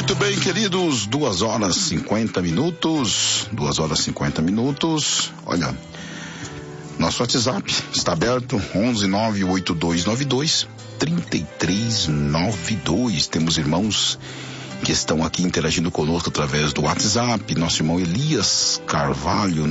Muito bem, queridos, 2h50. 2h50. Olha, nosso WhatsApp está aberto, 11-98292-3392. Temos irmãos que estão aqui interagindo conosco através do WhatsApp. Nosso irmão Elias Carvalho,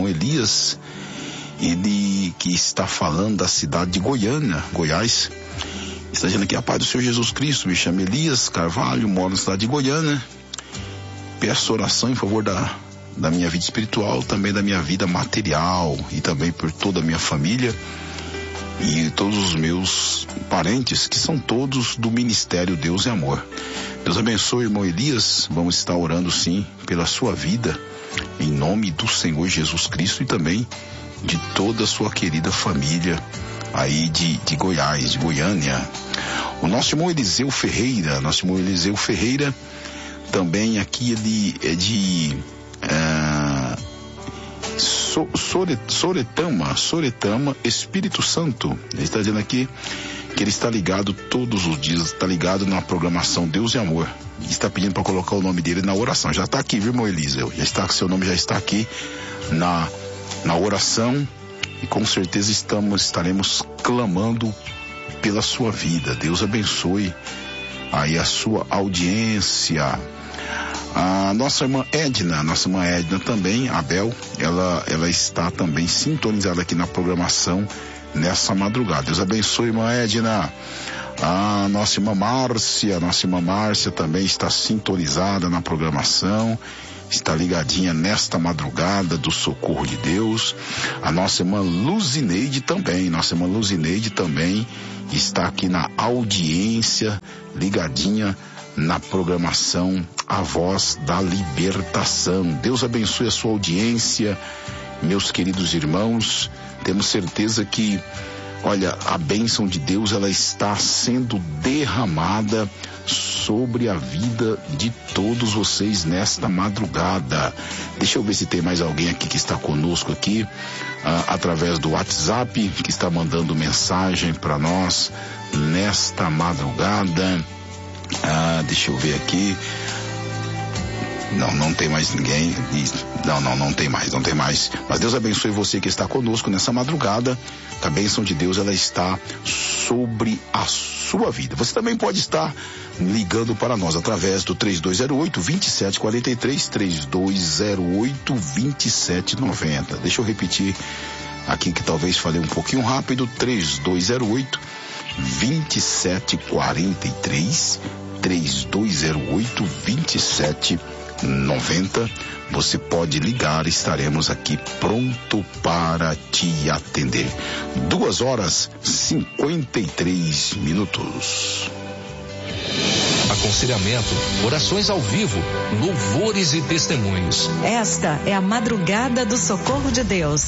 ele que está falando da cidade de Goiânia, Goiás. Está dizendo aqui: a paz do Senhor Jesus Cristo, me chamo Elias Carvalho, moro na cidade de Goiânia. Peço oração em favor da minha vida espiritual, também da minha vida material e também por toda a minha família e todos os meus parentes, que são todos do Ministério Deus é Amor. Deus abençoe, irmão Elias. Vamos estar orando sim pela sua vida, em nome do Senhor Jesus Cristo, e também de toda a sua querida família aí de Goiás, de Goiânia. O nosso irmão Eliseu Ferreira, também aqui ele é de Soretama, Espírito Santo. Ele está dizendo aqui que ele está ligado todos os dias, está ligado na programação Deus e Amor. E está pedindo para colocar o nome dele na oração. Já está aqui, viu, irmão Eliseu? Seu nome já está aqui na oração. E com certeza estaremos clamando pela sua vida. Deus abençoe aí a sua audiência. A nossa irmã Edna também, Abel, ela está também sintonizada aqui na programação nessa madrugada. Deus abençoe, irmã Edna. A nossa irmã Márcia também está sintonizada na programação, está ligadinha nesta madrugada do socorro de Deus. A nossa irmã Luzineide também está aqui na audiência, ligadinha na programação A Voz da Libertação. Deus abençoe a sua audiência, meus queridos irmãos. Temos certeza que, olha, a bênção de Deus, ela está sendo derramada sobre a vida de todos vocês nesta madrugada. Deixa eu ver se tem mais alguém aqui que está conosco aqui, através do WhatsApp, que está mandando mensagem para nós nesta madrugada. Deixa eu ver aqui. Não tem mais ninguém. Não tem mais. Mas Deus abençoe você que está conosco nessa madrugada. A bênção de Deus, ela está sobre a sua vida. Você também pode estar ligando para nós através do 3208-2743, 3208-2790. Deixa eu repetir aqui, que talvez falei um pouquinho rápido. 3208-2743, 3208-2790. Você pode ligar, estaremos aqui pronto para te atender. 2h53. Aconselhamento, orações ao vivo, louvores e testemunhos. Esta é a madrugada do socorro de Deus.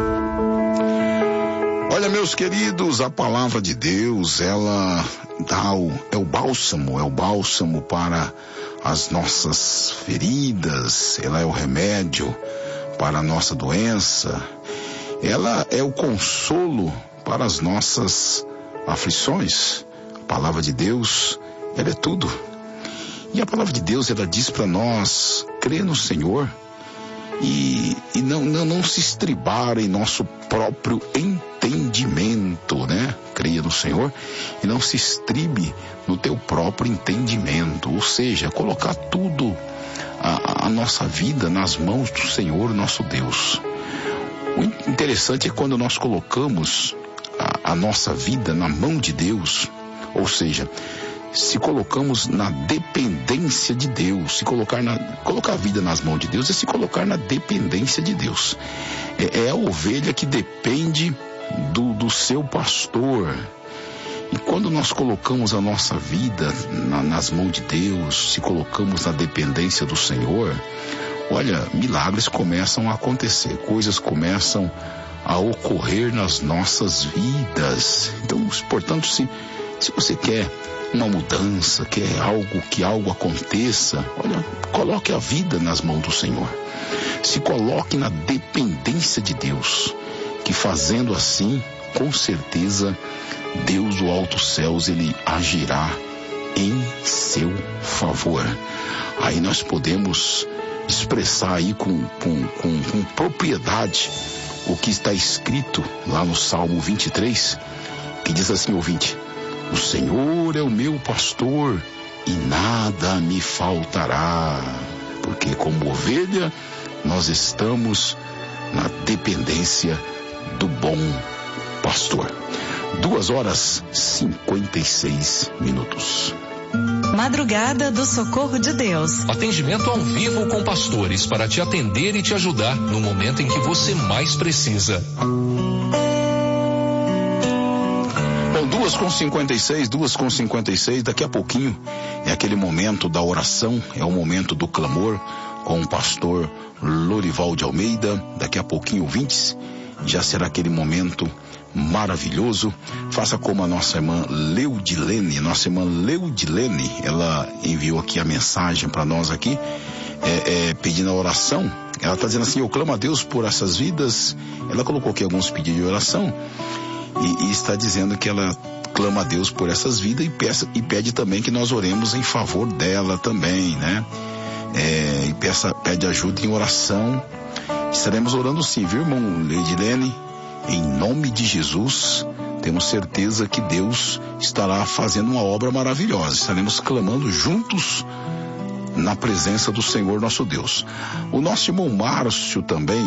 Olha, meus queridos, a palavra de Deus, ela é o bálsamo para as nossas feridas, ela é o remédio para a nossa doença, ela é o consolo para as nossas aflições. A palavra de Deus, ela é tudo. E a palavra de Deus, ela diz para nós crer no Senhor e não se estribar em nosso próprio entendimento, né? Creia no Senhor e não se estribe no teu próprio entendimento, ou seja, colocar tudo, a nossa vida nas mãos do Senhor, nosso Deus. O interessante é quando nós colocamos a nossa vida na mão de Deus, ou seja, se colocamos na dependência de Deus. Colocar a vida nas mãos de Deus é se colocar na dependência de Deus. É a ovelha que depende do seu pastor. E quando nós colocamos a nossa vida nas mãos de Deus, se colocamos na dependência do Senhor, olha, milagres começam a acontecer, coisas começam a ocorrer nas nossas vidas. Então, portanto, se você quer uma mudança, quer que algo aconteça, olha, coloque a vida nas mãos do Senhor. Se coloque na dependência de Deus, que fazendo assim, com certeza, Deus do alto céus, ele agirá em seu favor. Aí nós podemos expressar aí com propriedade o que está escrito lá no Salmo 23, que diz assim, ouvinte: o Senhor é o meu pastor e nada me faltará, porque como ovelha nós estamos na dependência do bom pastor. 2h56. Madrugada do Socorro de Deus. Atendimento ao vivo com pastores para te atender e te ajudar no momento em que você mais precisa. Bom, 2h56, daqui a pouquinho é aquele momento da oração, é o momento do clamor com o pastor Lorival de Almeida. Daqui a pouquinho, ouvintes, já será aquele momento maravilhoso. Faça como a nossa irmã Leudilene. Ela enviou aqui a mensagem para nós aqui, pedindo a oração. Ela está dizendo assim: eu clamo a Deus por essas vidas. Ela colocou aqui alguns pedidos de oração e está dizendo que ela clama a Deus por essas vidas e pede também que nós oremos em favor dela também, né? Pede ajuda em oração. Estaremos orando sim, viu, irmão Leudilene? Em nome de Jesus, temos certeza que Deus estará fazendo uma obra maravilhosa. Estaremos clamando juntos na presença do Senhor nosso Deus. O nosso irmão Márcio também,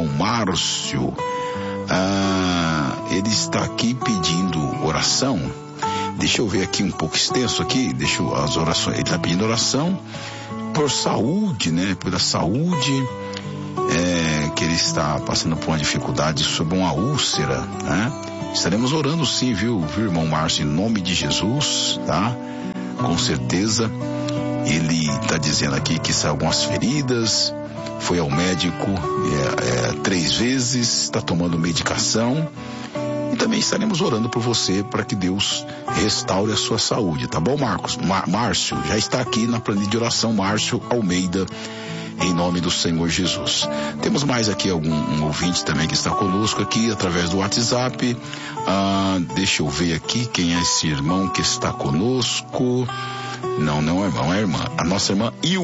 ele está aqui pedindo oração. Deixa eu ver aqui um pouco extenso aqui, as orações. Ele está pedindo oração por saúde, né? Pela saúde, que ele está passando por uma dificuldade sobre uma úlcera, né? Estaremos orando sim, viu, irmão Márcio, em nome de Jesus, tá? Com certeza. Ele está dizendo aqui que saiu algumas feridas, foi ao médico 3 vezes, está tomando medicação. E também estaremos orando por você para que Deus restaure a sua saúde, tá bom, Márcio, já está aqui na planilha de oração, Márcio Almeida, em nome do Senhor Jesus. Temos mais aqui um ouvinte também que está conosco aqui através do WhatsApp. Deixa eu ver aqui quem é esse irmão que está conosco. Não é irmão, é irmã. A nossa irmã